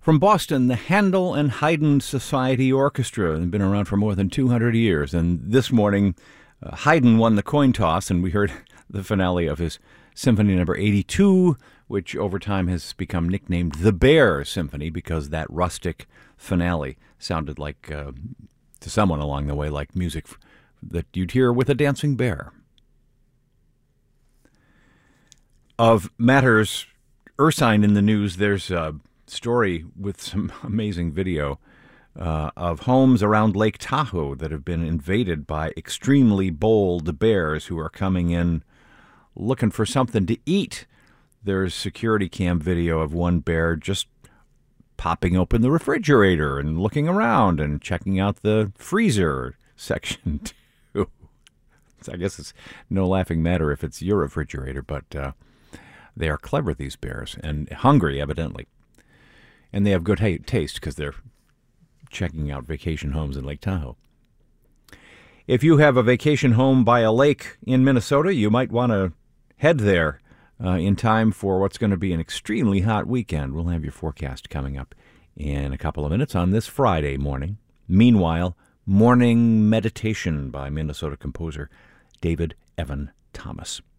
From Boston, the Handel and Haydn Society Orchestra. They've been around for more than 200 years. And this morning, Haydn won the coin toss, and we heard the finale of his Symphony Number 82, which over time has become nicknamed the Bear Symphony because that rustic finale sounded like, to someone along the way, like music that you'd hear with a dancing bear. Of matters ursine in the news, there's a story with some amazing video of homes around Lake Tahoe that have been invaded by extremely bold bears who are coming in looking for something to eat. There's security cam video of one bear just popping open the refrigerator and looking around and checking out the freezer section too. So I guess it's no laughing matter if it's your refrigerator, but they are clever, these bears, and hungry, evidently. And they have good taste because they're checking out vacation homes in Lake Tahoe. If you have a vacation home by a lake in Minnesota, you might want to head there in time for what's going to be an extremely hot weekend. We'll have your forecast coming up in a couple of minutes on this Friday morning. Meanwhile, Morning Meditation by Minnesota composer David Evan Thomas.